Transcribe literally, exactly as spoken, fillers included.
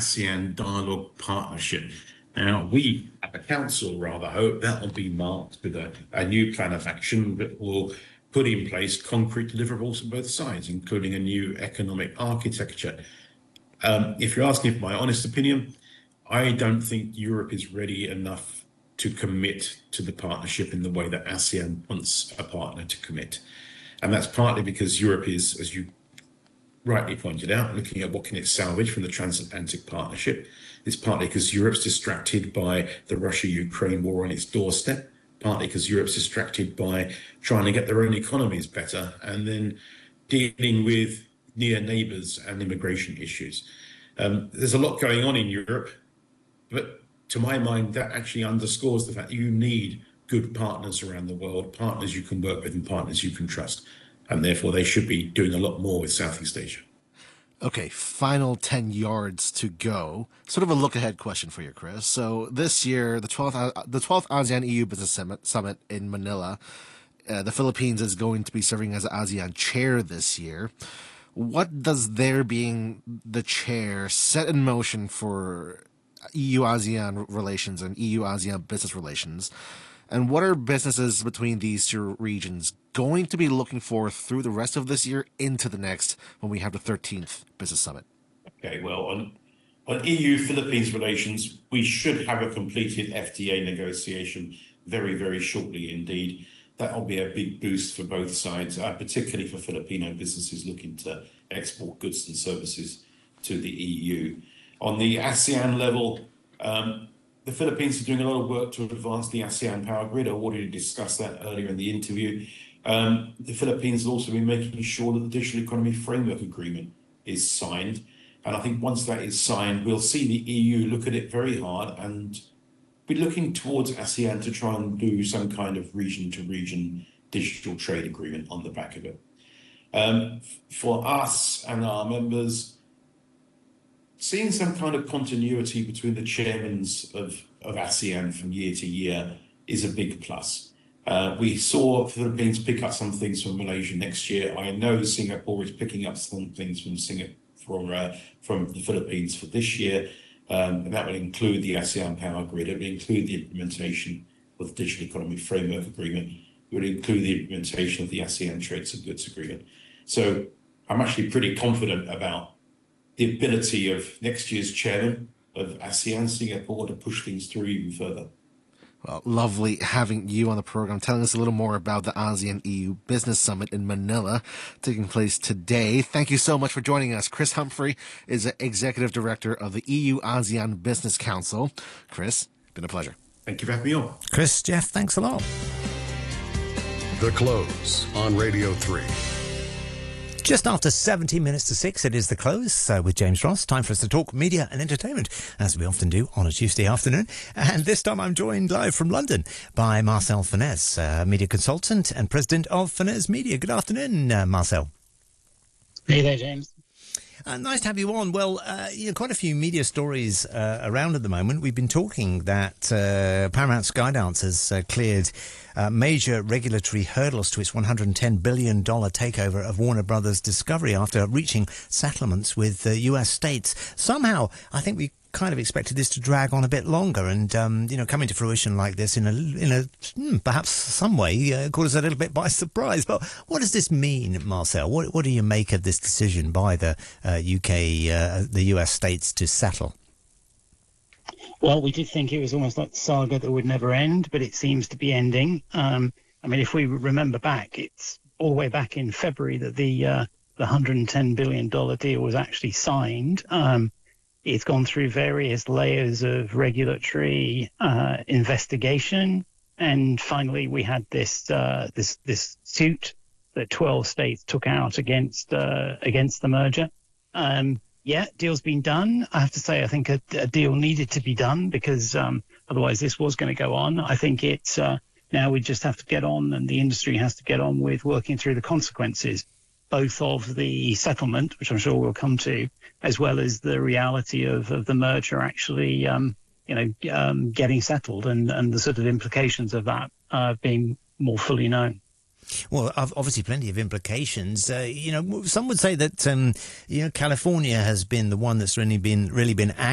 ASEAN Dialogue Partnership. Now, we at the Council rather hope that will be marked with a, a new plan of action that will put in place concrete deliverables on both sides, including a new economic architecture. Um, if you're asking for my honest opinion, I don't think Europe is ready enough to commit to the partnership in the way that ASEAN wants a partner to commit. And that's partly because Europe is, as you rightly pointed out, looking at what can it salvage from the transatlantic partnership. It's partly because Europe's distracted by the Russia-Ukraine war on its doorstep, partly because Europe's distracted by trying to get their own economies better and then dealing with near neighbours and immigration issues. Um, there's a lot going on in Europe, but to my mind, that actually underscores the fact that you need good partners around the world, partners you can work with and partners you can trust. And therefore, they should be doing a lot more with Southeast Asia. Okay, final ten yards to go. Sort of a look-ahead question for you, Chris. So this year, the twelfth, uh, the twelfth ASEAN E U Business Summit, Summit in Manila, uh, the Philippines is going to be serving as ASEAN chair this year. What does their being the chair set in motion for E U-ASEAN relations and E U-ASEAN business relations? And what are businesses between these two regions going to be looking for through the rest of this year into the next when we have the thirteenth Business Summit? Okay, well, on, on E U-Philippines relations, we should have a completed F T A negotiation very, very shortly indeed. That will be a big boost for both sides, uh, particularly for Filipino businesses looking to export goods and services to the E U. On the ASEAN level, um, the Philippines are doing a lot of work to advance the ASEAN Power Grid. I already discussed that earlier in the interview. Um, the Philippines has also been making sure that the Digital Economy Framework Agreement is signed. And I think once that is signed, we'll see the E U look at it very hard and be looking towards ASEAN to try and do some kind of region-to-region digital trade agreement on the back of it. Um, for us and our members, seeing some kind of continuity between the chairmans of, of ASEAN from year to year is a big plus. Uh, we saw Philippines pick up some things from Malaysia next year. I know Singapore is picking up some things from Singapore, from, uh, from the Philippines for this year. Um, and that will include the ASEAN Power Grid. It will include the implementation of the Digital Economy Framework Agreement. It will include the implementation of the ASEAN Trades and Goods Agreement. So I'm actually pretty confident about the ability of next year's chairman of ASEAN, Singapore, to push things through even further. Well, lovely having you on the program, telling us a little more about the ASEAN E U Business Summit in Manila taking place today. Thank you so much for joining us. Chris Humphrey is the Executive Director of the E U-ASEAN Business Council. Chris, been a pleasure. Thank you for having me on. Chris, Jeff, thanks a lot. The Close on Radio three. Just after seventeen minutes to six, it is The Close uh, with James Ross. Time for us to talk media and entertainment, as we often do on a Tuesday afternoon. And this time I'm joined live from London by Marcel Fernez, uh, media consultant and president of Fernez Media. Good afternoon, uh, Marcel. Hey there, James. Uh, nice to have you on. Well, uh, you know, quite a few media stories uh, around at the moment. We've been talking that uh, Paramount Skydance has uh, cleared uh, major regulatory hurdles to its one hundred ten billion dollars takeover of Warner Brothers Discovery after reaching settlements with uh, U S states. Somehow, I think we kind of expected this to drag on a bit longer, and um, you know, coming to fruition like this in a in a hmm, perhaps some way uh, caught us a little bit by surprise. But what does this mean, Marcel? What what do you make of this decision by the uh, U K, uh, the U S states to settle? Well, we did think it was almost like the saga that would never end, but it seems to be ending. Um, I mean, if we remember back, it's all the way back in February that the uh, the one hundred ten billion dollars deal was actually signed. Um, It's gone through various layers of regulatory uh, investigation, and finally we had this uh, this this suit that twelve states took out against uh, against the merger. Um, yeah, deal's been done. I have to say, I think a, a deal needed to be done because um, otherwise this was going to go on. I think it's uh, now we just have to get on, and the industry has to get on with working through the consequences, both of the settlement, which I'm sure we'll come to, as well as the reality of, of the merger actually, um, you know, um, getting settled and, and the sort of implications of that uh, being more fully known. Well, obviously plenty of implications. Uh, you know, some would say that, um, you know, California has been the one that's really been really been